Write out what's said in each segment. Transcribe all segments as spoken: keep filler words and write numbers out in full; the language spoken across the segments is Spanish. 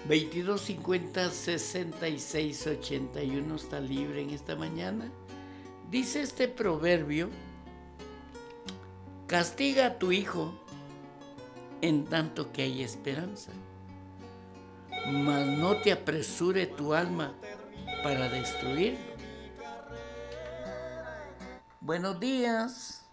veintidós cincuenta sesenta y seis ochenta y uno está libre en esta mañana. Dice este proverbio: castiga a tu hijo en tanto que hay esperanza, mas no te apresure tu alma para destruirlo. Buenos días.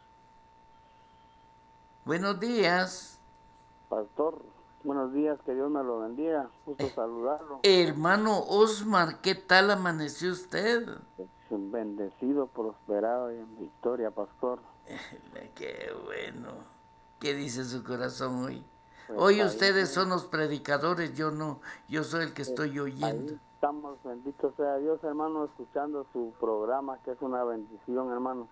Buenos días. Pastor, buenos días, que Dios me lo bendiga. Gusto saludarlo. Hermano Osmar, ¿qué tal amaneció usted? Bendecido, prosperado y en victoria, pastor. Qué bueno. ¿Qué dice su corazón hoy? Pues Hoy ahí, ustedes son los predicadores, yo no, yo soy el que pues, estoy oyendo. ahí estamos, bendito sea Dios, hermano, escuchando su programa, que es una bendición, hermano.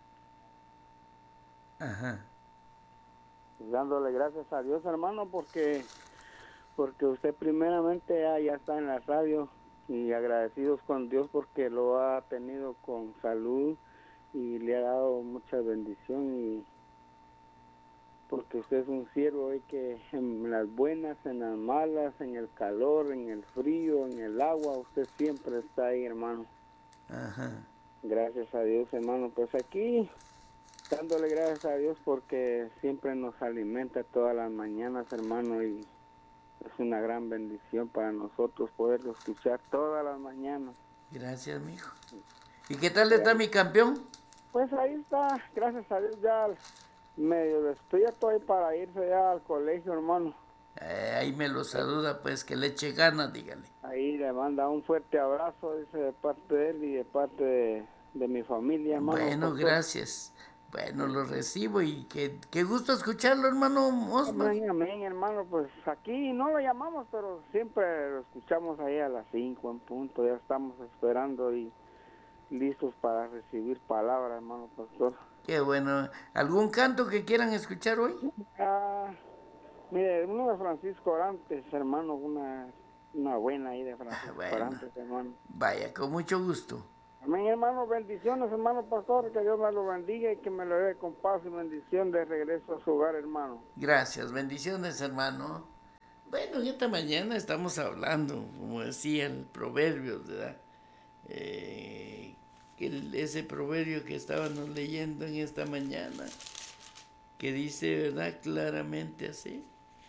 Ajá. Dándole gracias a Dios, hermano, porque porque usted primeramente ya, ya está en la radio, y agradecidos con Dios porque lo ha tenido con salud y le ha dado mucha bendición, y porque usted es un siervo y que en las buenas, en las malas, en el calor, en el frío, en el agua, usted siempre está ahí, hermano. Ajá. Gracias a Dios, hermano. Pues aquí, dándole gracias a Dios porque siempre nos alimenta todas las mañanas, hermano, y es una gran bendición para nosotros poderlo escuchar todas las mañanas. Gracias, mijo. ¿Y qué tal está mi campeón? Pues ahí está, gracias a Dios, ya medio despierto ahí para irse ya al colegio, hermano. Eh, ahí me lo saluda, pues, que le eche ganas, dígale. Ahí le manda un fuerte abrazo, dice, de parte de él y de parte de, de mi familia, hermano Bueno, pastor. gracias. Bueno, lo recibo y qué, qué gusto escucharlo, hermano Osmar. Amén, amén, hermano. Pues aquí no lo llamamos, pero siempre lo escuchamos ahí a las cinco en punto. Ya estamos esperando y listos para recibir palabra, hermano pastor. Qué bueno. ¿Algún canto que quieran escuchar hoy? Ah, mire, uno de Francisco Orantes, hermano, una, una buena ahí de Francisco Bueno, Orantes, hermano. vaya, con mucho gusto. Amén, hermano, bendiciones, hermano pastor, que Dios me lo bendiga y que me lo dé con paz y bendición de regreso a su hogar, hermano. Gracias, bendiciones, hermano. Bueno, en esta mañana estamos hablando, como decía el proverbio, ¿verdad? Eh, el- ese proverbio que estábamos leyendo en esta mañana, que dice, ¿verdad? Claramente así.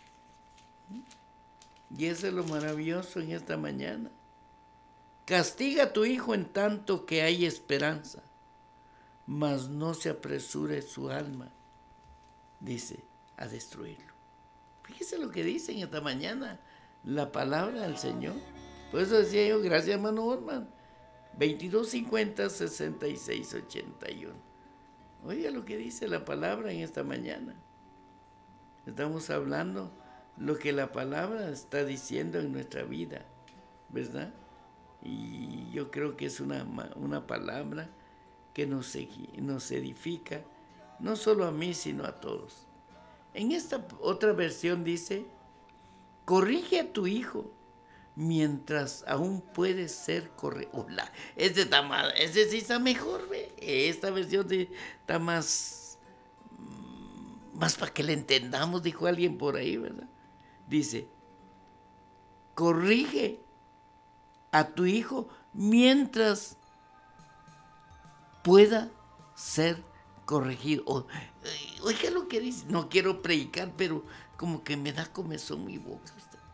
Y eso es lo maravilloso en esta mañana. Castiga a tu hijo en tanto que hay esperanza, mas no se apresure su alma, dice, a destruirlo. Fíjese lo que dice en esta mañana la palabra del Señor. Por eso decía yo, gracias, hermano Orman. veintidós cincuenta sesenta y seis ochenta y uno. Oiga lo que dice la palabra en esta mañana. Estamos hablando lo que la palabra está diciendo en nuestra vida, ¿verdad? Y yo creo que es una, una palabra que nos, nos edifica, no solo a mí, sino a todos. En esta otra versión dice, corrige a tu hijo mientras aún puede ser corregido. Este, está más, este sí está mejor, ¿ve? Esta versión de, está más, más para que le entendamos, dijo alguien por ahí, ¿verdad? Dice, corrige a tu hijo mientras pueda ser corregido. O, oiga lo que dice, no quiero predicar, pero como que me da comezón mi boca.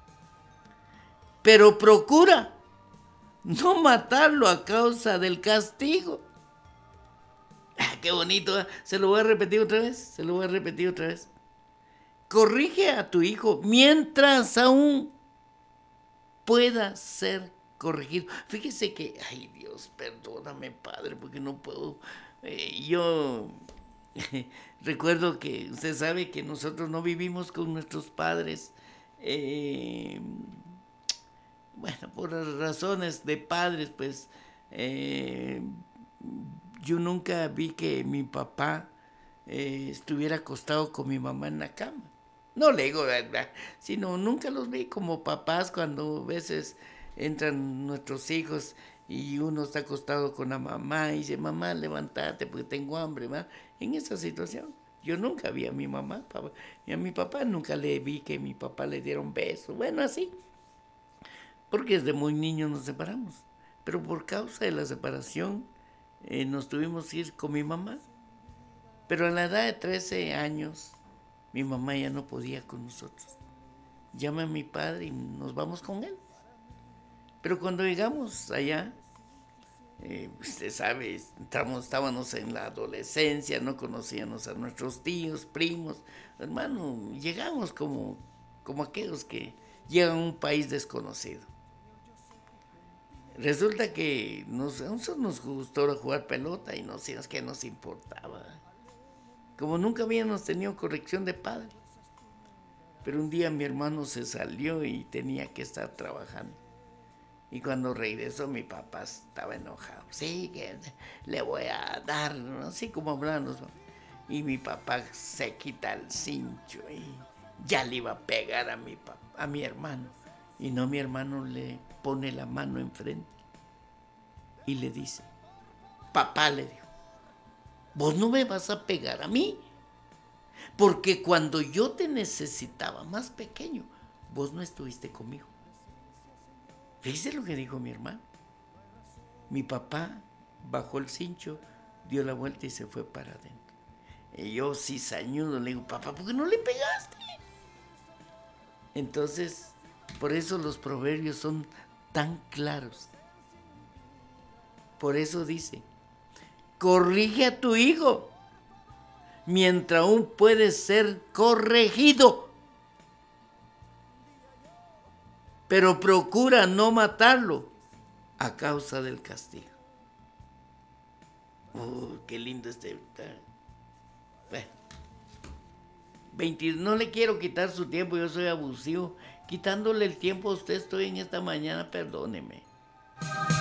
Pero procura no matarlo a causa del castigo. Ah, qué bonito, ¿eh? Se lo voy a repetir otra vez, se lo voy a repetir otra vez. Corrige a tu hijo mientras aún pueda ser corregido. Fíjese que, ay Dios, perdóname, Padre, porque no puedo. Eh, yo recuerdo que usted sabe que nosotros no vivimos con nuestros padres. Eh, bueno, por razones de padres, pues eh, yo nunca vi que mi papá eh, estuviera acostado con mi mamá en la cama. No le digo, ¿verdad? Sino nunca los vi como papás cuando a veces entran nuestros hijos y uno está acostado con la mamá y dice, mamá, levántate porque tengo hambre, ¿va? En esa situación. Yo nunca vi a mi mamá, papá, y a mi papá nunca le vi que mi papá le diera un beso. Bueno, así. porque desde muy niños nos separamos. Pero por causa de la separación eh, nos tuvimos que ir con mi mamá. Pero a la edad de trece años, mi mamá ya no podía con nosotros. Llama a mi padre y nos vamos con él. Pero cuando llegamos allá, eh, usted sabe, estamos, estábamos en la adolescencia, no conocíamos a nuestros tíos, primos, hermano, llegamos como, como aquellos que llegan a un país desconocido. Resulta que nos, a nosotros nos gustó jugar pelota y no sé qué nos importaba. Como nunca habíamos tenido corrección de padre. Pero un día mi hermano se salió y tenía que estar trabajando. Y cuando regresó mi papá estaba enojado. Sí, que le voy a dar, así como hablamos. Y mi papá se quita el cincho y ya le iba a pegar a mi, papá, a mi hermano. Y no, mi hermano le pone la mano enfrente y le dice, papá, le dijo, vos no me vas a pegar a mí, porque cuando yo te necesitaba más pequeño, vos no estuviste conmigo. Fíjese lo que dijo mi hermano. Mi papá bajó el cincho, dio la vuelta y se fue para adentro. Y yo, cizañudo, le digo, papá, ¿por qué no le pegaste? Entonces, por eso los proverbios son tan claros. Por eso dice, corrige a tu hijo mientras aún puede ser corregido, pero procura no matarlo a causa del castigo. Oh, qué lindo este. Bueno, veinte, no le quiero quitar su tiempo, yo soy abusivo. Quitándole el tiempo a usted estoy en esta mañana, perdóneme.